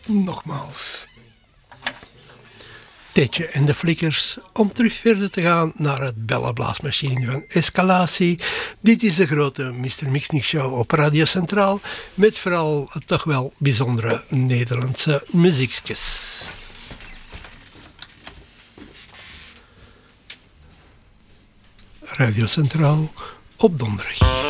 nogmaals. Tetje en de Flikkers, om terug verder te gaan naar het bellenblaasmachine van Escalatie. Dit is de grote Mr. Mixnik Show op Radio Centraal, met vooral toch wel bijzondere Nederlandse muziekjes. Radio Centraal op donderdag.